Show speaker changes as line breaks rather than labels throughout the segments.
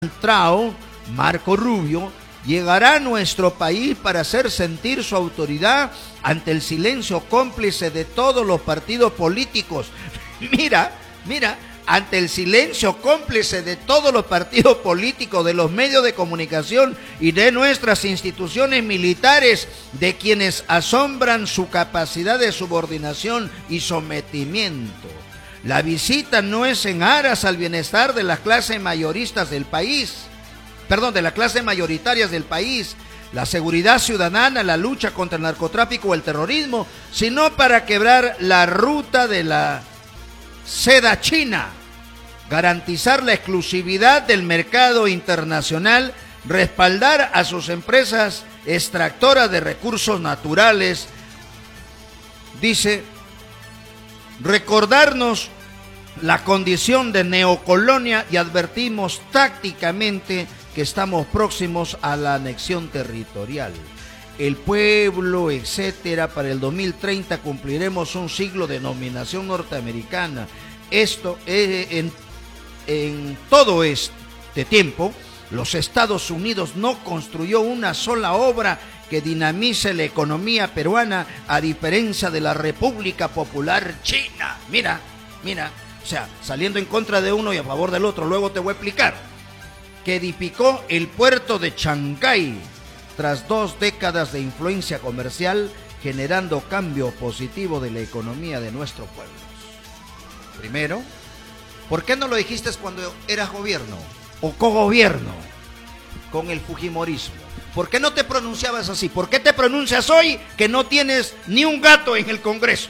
Trao, Marco Rubio, llegará a nuestro país para hacer sentir su autoridad ante el silencio cómplice de todos los partidos políticos. Mira, ante el silencio cómplice de todos los partidos políticos, de los medios de comunicación y de nuestras instituciones militares, de quienes asombran su capacidad de subordinación y sometimiento. La visita no es en aras al bienestar de las clases mayoristas del país, de las clases mayoritarias del país, la seguridad ciudadana, la lucha contra el narcotráfico o el terrorismo, sino para quebrar la ruta de la seda china, garantizar la exclusividad del mercado internacional, respaldar a sus empresas extractoras de recursos naturales, dice, recordarnos la condición de neocolonia y advertimos tácticamente que estamos próximos a la anexión territorial. El pueblo, etcétera, para el 2030 cumpliremos un siglo de dominación norteamericana. Esto, en todo este tiempo, los Estados Unidos no construyó una sola obra que dinamice la economía peruana, a diferencia de la República Popular China. Mira, o sea, saliendo en contra de uno y a favor del otro, luego te voy a explicar, que edificó el puerto de Chancay tras 2 décadas de influencia comercial, generando cambio positivo de la economía de nuestros pueblos. Primero, ¿por qué no lo dijiste cuando eras gobierno o cogobierno con el fujimorismo? ¿Por qué no te pronunciabas así? ¿Por qué te pronuncias hoy que no tienes ni un gato en el Congreso?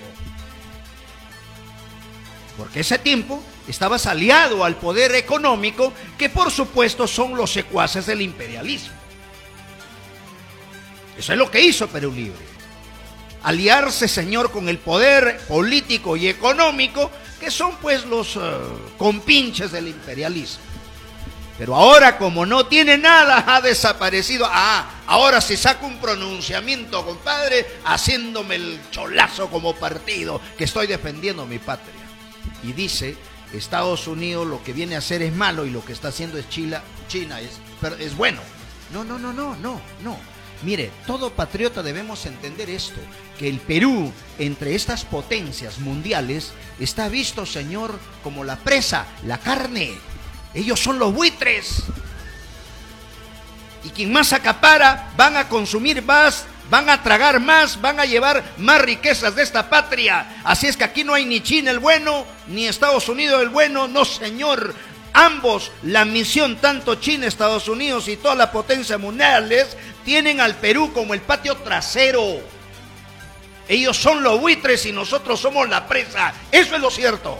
Porque ese tiempo estabas aliado al poder económico, que por supuesto son los secuaces del imperialismo. Eso es lo que hizo Perú Libre. Aliarse, señor, con el poder político y económico, que son pues los compinches del imperialismo. Pero ahora, como no tiene nada, ha desaparecido. Ahora se saca un pronunciamiento, compadre, haciéndome el cholazo como partido, que estoy defendiendo mi patria. Y dice, Estados Unidos lo que viene a hacer es malo y lo que está haciendo es China es bueno. No. Mire, todo patriota debemos entender esto, que el Perú, entre estas potencias mundiales, está visto, señor, como la presa, la carne. Ellos son los buitres. Y quien más acapara, van a consumir más, van a tragar más, van a llevar más riquezas de esta patria. Así es que aquí no hay ni China el bueno, ni Estados Unidos el bueno, no, señor. Ambos, la misión, tanto China, Estados Unidos y toda la potencia mundiales, tienen al Perú como el patio trasero. Ellos son los buitres y nosotros somos la presa. Eso es lo cierto.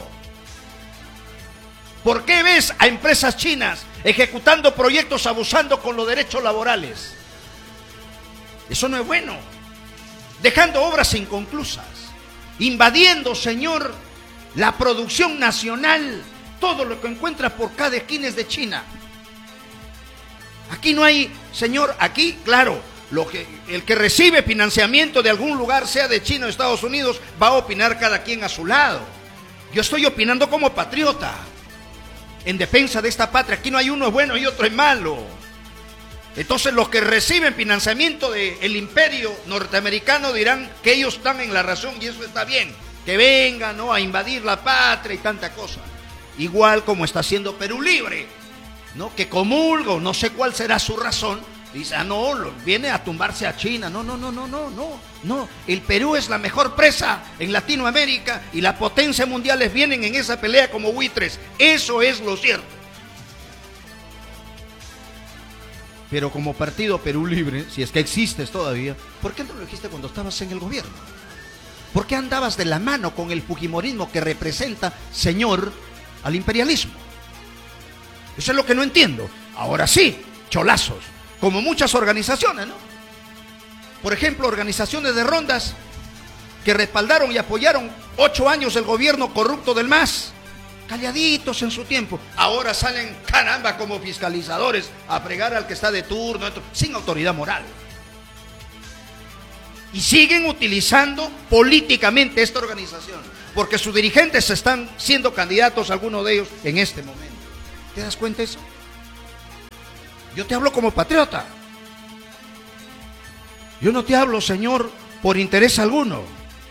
¿Por qué ves a empresas chinas ejecutando proyectos abusando con los derechos laborales? Eso no es bueno. Dejando obras inconclusas, invadiendo, señor, la producción nacional, todo lo que encuentras por cada esquina es de China. Aquí no hay, señor, aquí, claro, el que recibe financiamiento de algún lugar, sea de China o Estados Unidos, va a opinar cada quien a su lado. Yo estoy opinando como patriota, en defensa de esta patria. Aquí no hay uno bueno y otro es malo. Entonces los que reciben financiamiento del imperio norteamericano dirán que ellos están en la razón y eso está bien, que vengan, ¿no?, a invadir la patria y tanta cosa. Igual como está haciendo Perú Libre, ¿no?, que comulgo, no sé cuál será su razón, dice, viene a tumbarse a China. No, el Perú es la mejor presa en Latinoamérica y las potencias mundiales vienen en esa pelea como buitres. Eso es lo cierto. Pero como partido Perú Libre, si es que existes todavía, ¿por qué no lo dijiste cuando estabas en el gobierno? ¿Por qué andabas de la mano con el fujimorismo que representa, señor, al imperialismo? Eso es lo que no entiendo. Ahora sí, cholazos, como muchas organizaciones, ¿no? Por ejemplo, organizaciones de rondas que respaldaron y apoyaron 8 años el gobierno corrupto del MAS, calladitos en su tiempo. Ahora salen, caramba, como fiscalizadores a fregar al que está de turno, sin autoridad moral. Y siguen utilizando políticamente esta organización, porque sus dirigentes están siendo candidatos, algunos de ellos, en este momento. ¿Te das cuenta de eso? Yo te hablo como patriota. Yo no te hablo, Señor, por interés alguno.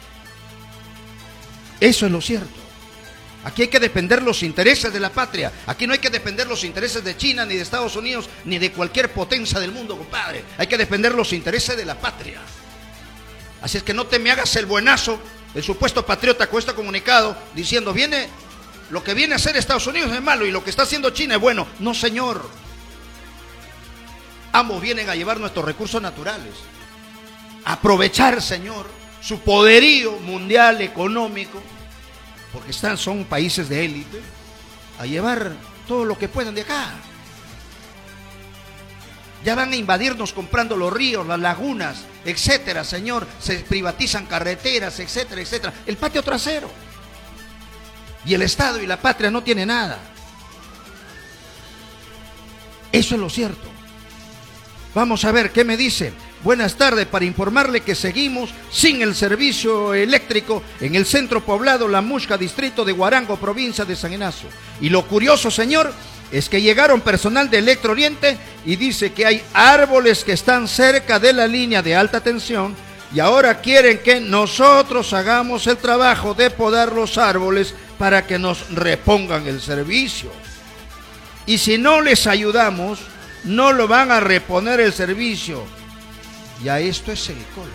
Eso es lo cierto. Aquí hay que defender los intereses de la patria. Aquí no hay que defender los intereses de China, ni de Estados Unidos, ni de cualquier potencia del mundo, compadre. Hay que defender los intereses de la patria. Así es que no te me hagas el buenazo, el supuesto patriota con este comunicado, diciendo, lo que viene a hacer Estados Unidos es malo y lo que está haciendo China es bueno. No, señor. Ambos vienen a llevar nuestros recursos naturales. A aprovechar, Señor, su poderío mundial económico, porque son países de élite, a llevar todo lo que puedan de acá. Ya van a invadirnos comprando los ríos, las lagunas, etcétera, Señor. Se privatizan carreteras, etcétera, etcétera. El patio trasero. Y el Estado y la patria no tienen nada. Eso es lo cierto. Vamos a ver qué me dice. Buenas tardes, para informarle que seguimos sin el servicio eléctrico en el centro poblado La Musca, distrito de Huarango, provincia de San Ignacio. Y lo curioso, señor, es que llegaron personal de Electro Oriente y dice que hay árboles que están cerca de la línea de alta tensión y ahora quieren que nosotros hagamos el trabajo de podar los árboles para que nos repongan el servicio. Y si no les ayudamos, no lo van a reponer el servicio. Ya esto es el colmo.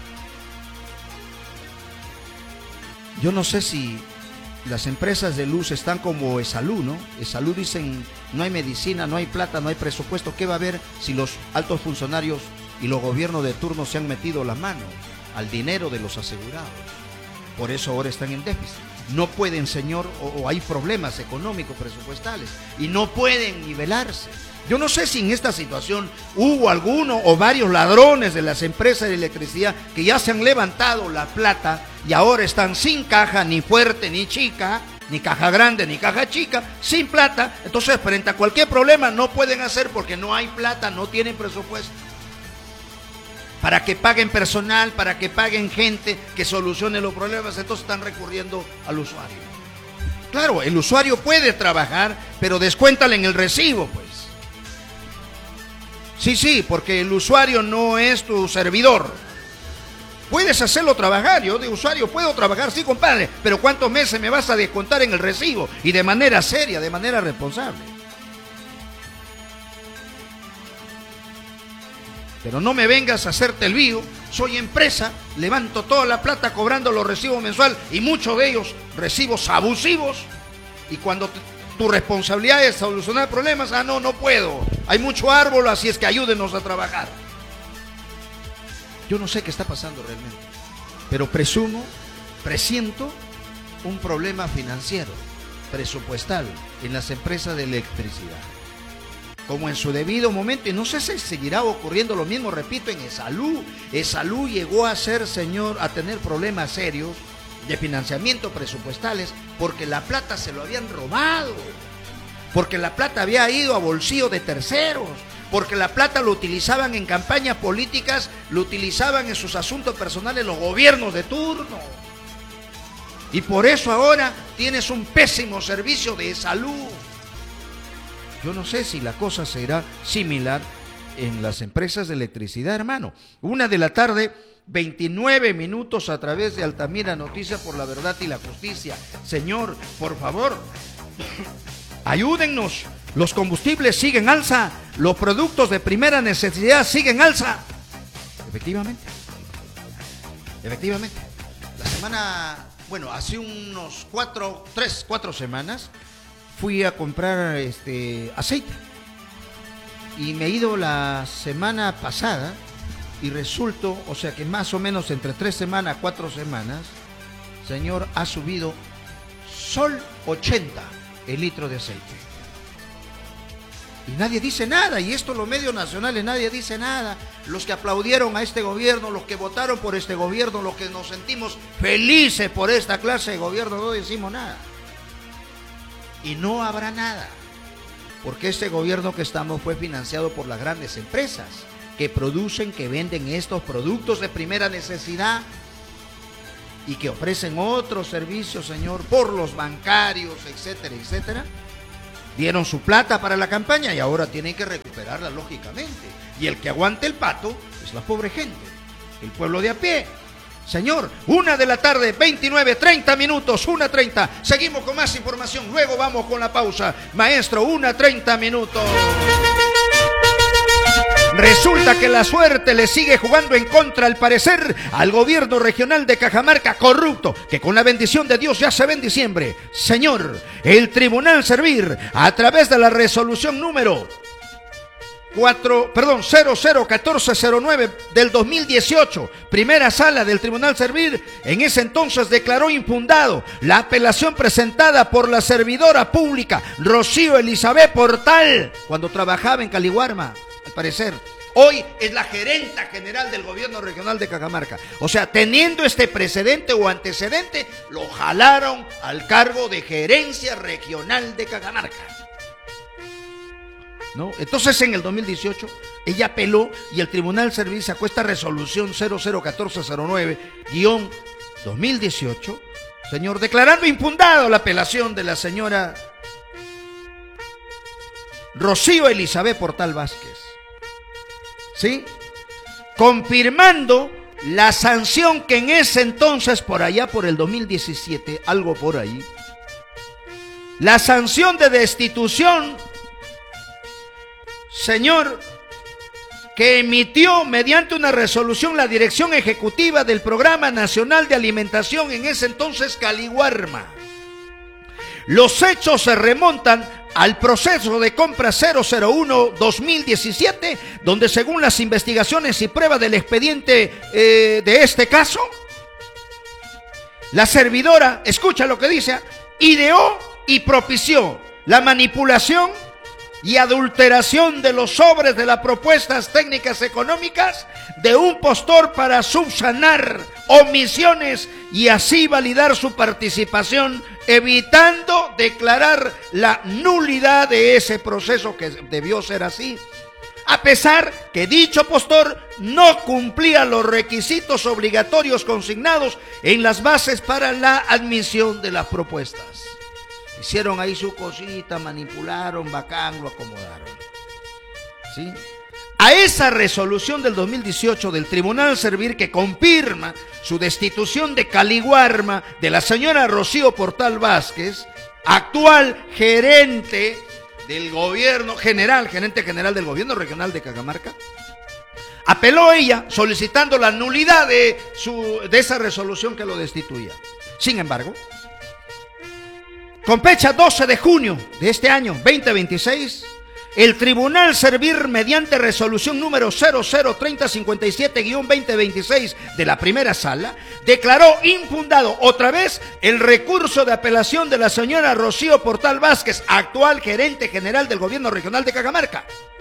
Yo no sé si las empresas de luz están como Esalú, ¿no? Esalú dicen, no hay medicina, no hay plata, no hay presupuesto. ¿Qué va a haber si los altos funcionarios y los gobiernos de turno se han metido la mano al dinero de los asegurados? Por eso ahora están en déficit. No pueden, señor, o hay problemas económicos, presupuestales, y no pueden nivelarse. Yo no sé si en esta situación hubo alguno o varios ladrones de las empresas de electricidad que ya se han levantado la plata y ahora están sin caja, ni fuerte, ni chica, ni caja grande, ni caja chica, sin plata. Entonces, frente a cualquier problema no pueden hacer porque no hay plata, no tienen presupuesto. Para que paguen personal, para que paguen gente que solucione los problemas, entonces están recurriendo al usuario. Claro, el usuario puede trabajar, pero descuéntale en el recibo, pues. Sí, porque el usuario no es tu servidor. Puedes hacerlo trabajar, yo de usuario puedo trabajar, sí, compadre, pero ¿cuántos meses me vas a descontar en el recibo? Y de manera seria, de manera responsable. Pero no me vengas a hacerte el vivo. Soy empresa, levanto toda la plata cobrando los recibos mensual y muchos de ellos recibos abusivos. Y cuando tu responsabilidad es solucionar problemas, no puedo. Hay mucho árbol, así es que ayúdenos a trabajar. Yo no sé qué está pasando realmente, pero presiento un problema financiero, presupuestal en las empresas de electricidad. Como en su debido momento, y no sé si seguirá ocurriendo lo mismo, repito, en Esalú. Esalú llegó a ser, señor, a tener problemas serios de financiamiento presupuestales porque la plata se lo habían robado, porque la plata había ido a bolsillo de terceros, porque la plata lo utilizaban en campañas políticas, lo utilizaban en sus asuntos personales los gobiernos de turno. Y por eso ahora tienes un pésimo servicio de salud. Yo no sé si la cosa será similar en las empresas de electricidad, hermano. 1:00 p.m, 29 minutos a través de Altamira Noticias por la Verdad y la Justicia. Señor, por favor, ayúdennos. Los combustibles siguen alza, los productos de primera necesidad siguen alza. Efectivamente. La semana, hace unos 4 semanas fui a comprar aceite y me he ido la semana pasada y resultó, o sea que más o menos entre 3 semanas, 4 semanas, señor, ha subido sol 80 el litro de aceite. Y nadie dice nada, y esto los medios nacionales, nadie dice nada. Los que aplaudieron a este gobierno, los que votaron por este gobierno, los que nos sentimos felices por esta clase de gobierno, no decimos nada. Y no habrá nada, porque este gobierno que estamos fue financiado por las grandes empresas que producen, que venden estos productos de primera necesidad y que ofrecen otros servicios, señor, por los bancarios, etcétera, etcétera. dieron su plata para la campaña y ahora tienen que recuperarla lógicamente. Y el que aguante el pato es la pobre gente, el pueblo de a pie. Señor, 1 de la tarde, 29, 30 minutos, 1:30. Seguimos con más información, luego vamos con la pausa. Maestro, 1:30 minutos. Resulta que la suerte le sigue jugando en contra, al parecer, al gobierno regional de Cajamarca, corrupto, que con la bendición de Dios ya se ve en diciembre. Señor, el Tribunal Servir, a través de la resolución número 001409 del 2018, primera sala del Tribunal Servir, en ese entonces declaró infundado la apelación presentada por la servidora pública Rocío Elizabeth Portal, cuando trabajaba en Caliwarma, al parecer. Hoy es la gerenta general del gobierno regional de Cajamarca. O sea, teniendo este precedente o antecedente, lo jalaron al cargo de gerencia regional de Cajamarca, ¿no? Entonces, en el 2018, ella apeló y el Tribunal Servir sacó esta resolución 001409-2018, señor, declarando infundado la apelación de la señora Rocío Elizabeth Portal Vázquez, ¿sí? Confirmando la sanción que en ese entonces, por allá por el 2017, algo por ahí, la sanción de destitución, señor, que emitió mediante una resolución la Dirección Ejecutiva del Programa Nacional de Alimentación, en ese entonces Caliwarma. Los hechos se remontan al proceso de compra 001-2017, donde según las investigaciones y pruebas del expediente de este caso, la servidora, escucha lo que dice, ideó y propició la manipulación y adulteración de los sobres de las propuestas técnicas económicas de un postor para subsanar omisiones y así validar su participación, evitando declarar la nulidad de ese proceso, que debió ser así, a pesar que dicho postor no cumplía los requisitos obligatorios consignados en las bases para la admisión de las propuestas. Hicieron ahí su cosita, manipularon, bacán, lo acomodaron, ¿sí? A esa resolución del 2018 del Tribunal Servir, que confirma su destitución de Caliwarma de la señora Rocío Portal Vázquez, actual gerente del gobierno general, gerente general del gobierno regional de Cajamarca, apeló ella solicitando la nulidad de esa resolución que lo destituía. Sin embargo, con fecha 12 de junio de este año 2026, el Tribunal Servir, mediante resolución número 003057-2026 de la primera sala, declaró infundado otra vez el recurso de apelación de la señora Rocío Portal Vázquez, actual gerente general del gobierno regional de Cajamarca.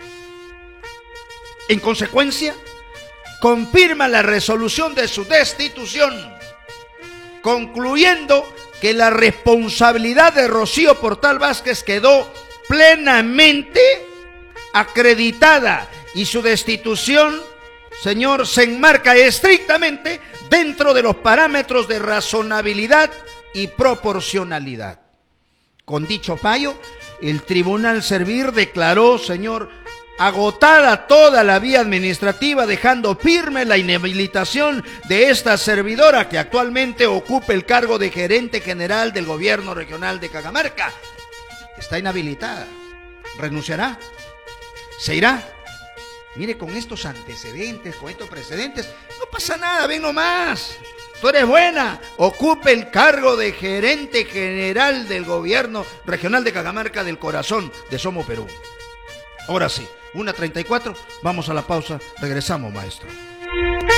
En consecuencia, confirma la resolución de su destitución, concluyendo que la responsabilidad de Rocío Portal Vázquez quedó plenamente acreditada y su destitución, señor, se enmarca estrictamente dentro de los parámetros de razonabilidad y proporcionalidad. Con dicho fallo, el Tribunal Servir declaró, señor, agotada toda la vía administrativa, dejando firme la inhabilitación de esta servidora, que actualmente ocupa el cargo de gerente general del gobierno regional de Cajamarca. Está inhabilitada, renunciará, se irá. Mire, con estos antecedentes, con estos precedentes, no pasa nada, ven nomás. Tú eres buena, ocupe el cargo de gerente general del gobierno regional de Cajamarca, del corazón de Somos Perú. Ahora sí, 1:34, vamos a la pausa, regresamos, maestro.